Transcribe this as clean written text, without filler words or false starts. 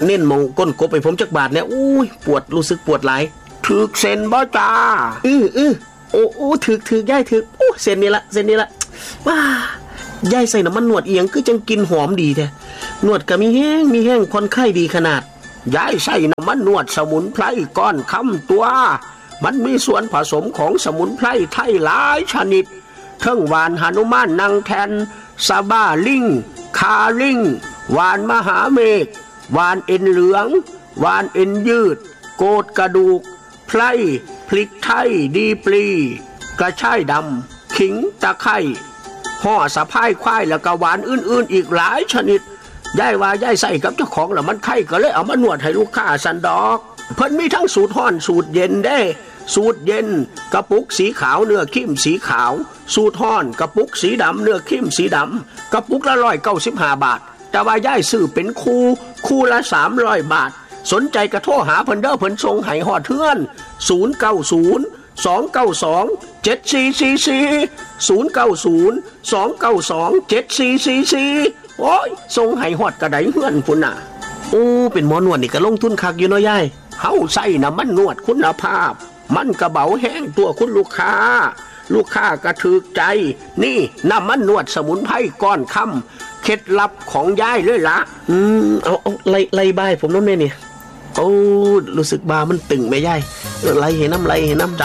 เน้นมองก้นกบไปผมจักบาทเนี่ยอุ้ยปวดรู้สึกปวดหลายถึกเส้นบ่จ้าโอ้ถึกย่ายถึกโอ้เส้นนี้ละว้ายายใส่น้ำมันนวดเอียงคือจังกินหอมดีแท้นวดก็มีแห้งผ่อนคลายดีขนาดยายใส่น้ำมันนวดสมุนไพรก้อนคำตัวมันมีส่วนผสมของสมุนไพรไทยหลายชนิดทั้งหวานหนุมานนางแทนซาบ้าลิงคาลิงหวานมหาเมฆหวานเอ็นเหลืองหวานเอ็นยืดโกดกระดูกไพรพริกไทยดีปลีกระชายดำขิงตะไคร้ห่อสะพายควายแล้วก็หวานอื่นๆอีกหลายชนิดยายว่ายายใส่กับเจ้าของแล้วมันไข้ก็เลยเอามานวดให้ลูกค้าสันดอกเพิ่นมีทั้งสูตรร้อนสูตรเย็นได้สูตรเย็นกระปุกสีขาวเนื้อเข้มสีขาวสูตรร้อนกระปุกสีดำเนื้อเข้มสีดำกระปุกละ195 บาทแต่ว่ายายซื้อเป็นคู่ละ300 บาทสนใจกระโทรหาเพิ่นเด้อเพิ่นส่งให้ฮอดเทือน090-292-7444 โอ้ยส่งให้ฮอดกระไดเฮือนพุ่นน่ะโอ้เป็นหมอนวดนี่ก็ลงทุนคักอยู่เนาะยายเฮาใส่น้ำมันนวดคุณภาพมันกระเบาแห้งตัวคุณลูกค้าก็ถูกใจนี่น้ำมันนวดสมุนไพรก้อนคำเคล็ดลับของยายเลยล่ะเอาไล่บ้ายผมน้องแม่เนี่ยโอ้รู้สึกบามันตึงไหมยายไล่เห็นน้ำ